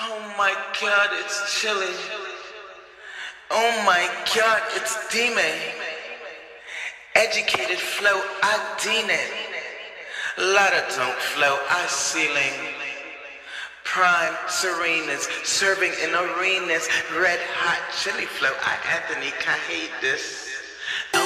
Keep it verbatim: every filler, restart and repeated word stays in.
Oh my God, it's chilly. Oh my God, it's Dime. Educated flow, I dean it. Lotta don't flow, I ceiling. Prime serenas, serving in arenas. Red hot chili flow, I Anthony Cajedis.